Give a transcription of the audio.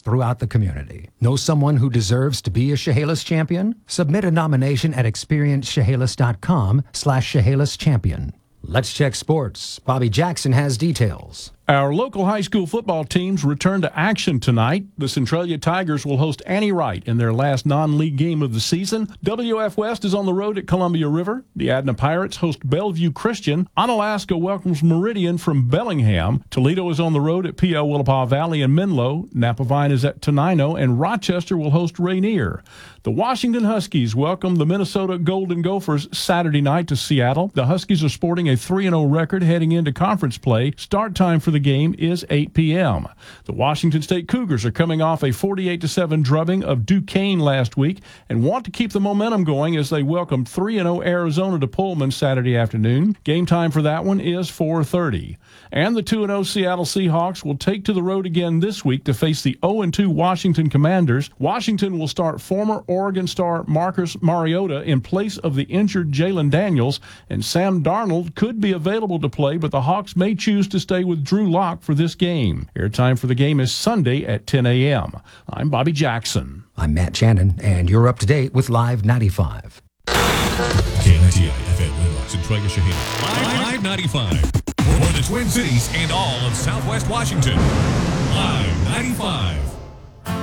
throughout the community. Know someone who deserves to be a Chehalis champion? Submit a nomination at experiencechehalis.com/ChehalisChampion. Let's check sports. Bobby Jackson has details. Our local high school football teams return to action tonight. The Centralia Tigers will host Annie Wright in their last non-league game of the season. WF West is on the road at Columbia River. The Adna Pirates host Bellevue Christian. Onalaska welcomes Meridian from Bellingham. Toledo is on the road at P.L. Willapa Valley and Menlo. Napavine is at Tenino, and Rochester will host Rainier. The Washington Huskies welcome the Minnesota Golden Gophers Saturday night to Seattle. The Huskies are sporting a 3-0 record heading into conference play. Start time for the game is 8 p.m. The Washington State Cougars are coming off a 48-7 drubbing of Duquesne last week and want to keep the momentum going as they welcome 3-0 Arizona to Pullman Saturday afternoon. Game time for that one is 4:30. And the 2-0 Seattle Seahawks will take to the road again this week to face the 0-2 Washington Commanders. Washington will start former Oregon star Marcus Mariota in place of the injured Jalen Daniels, and Sam Darnold could be available to play, but the Hawks may choose to stay with Drew Lock for this game. Airtime for the game is Sunday at 10 a.m. I'm Bobby Jackson. I'm Matt Shannon, and you're up to date with Live 95. KNTI FM Windows and Trega Shaheen. Live 95. For the Twin Cities and all of Southwest Washington. Live 95.